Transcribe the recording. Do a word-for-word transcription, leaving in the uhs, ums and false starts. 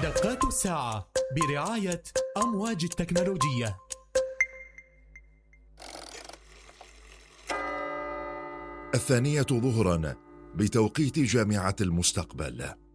دقات الساعة برعاية أمواج التكنولوجية. الثانية ظهرا بتوقيت جامعة المستقبل.